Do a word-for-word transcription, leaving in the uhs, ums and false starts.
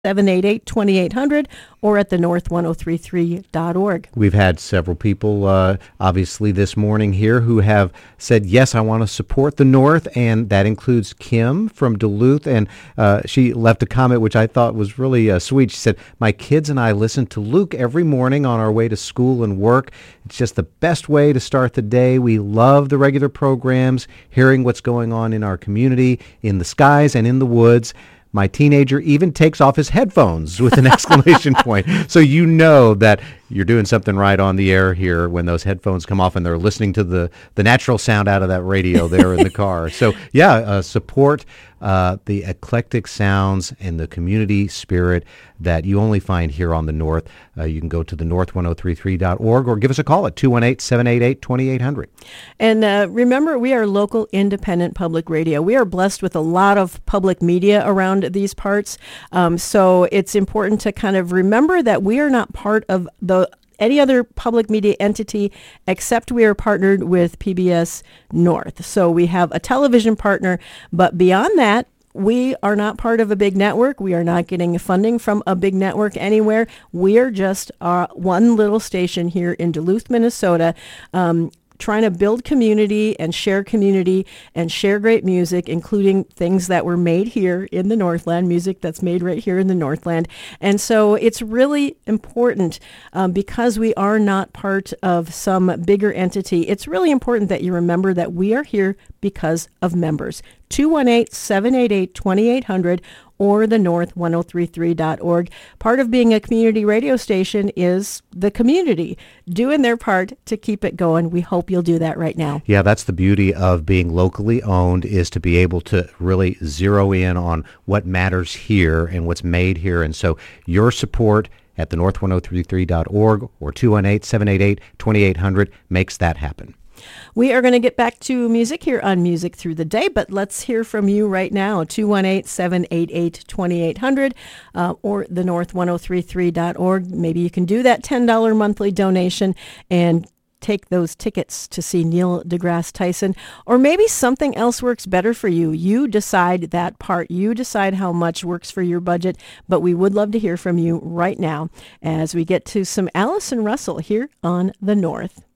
seven eight eight, two eight hundred or at the north ten thirty-three dot org. We've had several people, uh, obviously, this morning here who have said, yes, I want to support the North, and that includes Kim from Duluth, and uh, she left a comment which I thought was really uh, sweet. She said, my kids and I listen to Luke every morning on our way to school and work. It's just the best way to start the day. We love the regular programs, hearing what's going on in our community, in the skies and in the woods. My teenager even takes off his headphones with an exclamation point. So you know that you're doing something right on the air here when those headphones come off and they're listening to the, the natural sound out of that radio there in the car. So, yeah, uh, support uh, the eclectic sounds and the community spirit that you only find here on the North. Uh, you can go to the north ten thirty-three dot org or give us a call at two one eight, seven eight eight, two eight hundred. And uh, remember, we are local independent public radio. We are blessed with a lot of public media around these parts. Um, so it's important to kind of remember that we are not part of the any other public media entity except we are partnered with P B S North. So we have a television partner, but beyond that, we are not part of a big network. We are not getting funding from a big network anywhere. We are just uh, one little station here in Duluth, Minnesota, um, trying to build community and share community and share great music, including things that were made here in the Northland, music that's made right here in the Northland. And so it's really important um, because we are not part of some bigger entity. It's really important that you remember that we are here because of members. two one eight, seven eight eight, two eight hundred or the north ten thirty-three dot org. Part of being a community radio station is the community doing their part to keep it going. We hope you'll do that right now. Yeah, that's the beauty of being locally owned, is to be able to really zero in on what matters here and what's made here. And so your support at the north ten thirty-three dot org or two one eight, seven eight eight, two eight hundred makes that happen. We are going to get back to music here on Music Through the Day, but let's hear from you right now, two one eight, seven eight eight, two eight hundred uh, or the north ten thirty-three dot org. Maybe you can do that ten dollars monthly donation and take those tickets to see Neil deGrasse Tyson, or maybe something else works better for you. You decide that part. You decide how much works for your budget, but we would love to hear from you right now as we get to some Allison Russell here on The North.